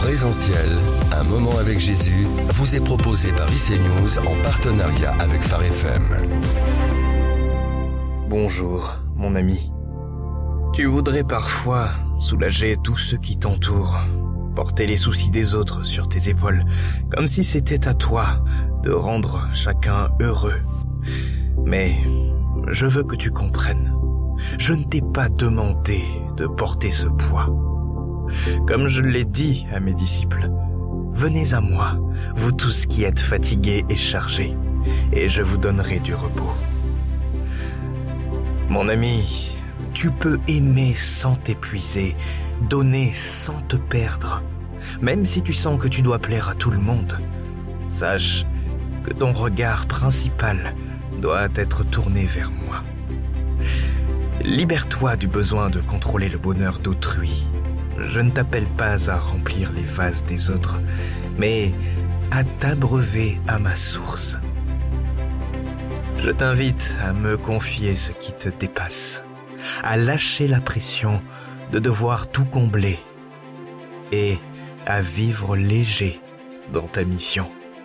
Présentiel, un moment avec Jésus, vous est proposé par IC News en partenariat avec Phare FM. Bonjour, mon ami. Tu voudrais parfois soulager tous ceux qui t'entourent, porter les soucis des autres sur tes épaules, comme si c'était à toi de rendre chacun heureux. Mais je veux que tu comprennes, je ne t'ai pas demandé de porter ce poids. Comme je l'ai dit à mes disciples, venez à moi, vous tous qui êtes fatigués et chargés, et je vous donnerai du repos. Mon ami, tu peux aimer sans t'épuiser, donner sans te perdre. Même si tu sens que tu dois plaire à tout le monde, sache que ton regard principal doit être tourné vers moi. Libère-toi du besoin de contrôler le bonheur d'autrui. Je ne t'appelle pas à remplir les vases des autres, mais à t'abreuver à ma source. Je t'invite à me confier ce qui te dépasse, à lâcher la pression de devoir tout combler et à vivre léger dans ta mission.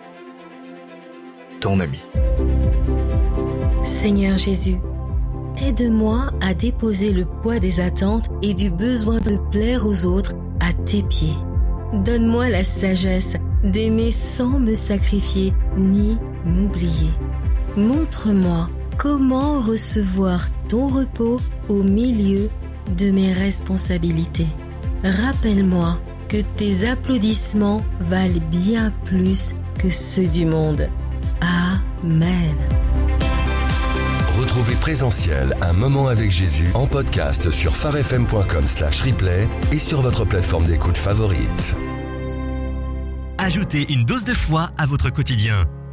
Ton ami. Seigneur Jésus, aide-moi à déposer le poids des attentes et du besoin de plaire aux autres à tes pieds. Donne-moi la sagesse d'aimer sans me sacrifier ni m'oublier. Montre-moi comment recevoir ton repos au milieu de mes responsabilités. Rappelle-moi que tes applaudissements valent bien plus que ceux du monde. Amen. Retrouvez Présentiel, un moment avec Jésus en podcast sur pharefm.com/replay et sur votre plateforme d'écoute favorite. Ajoutez une dose de foi à votre quotidien.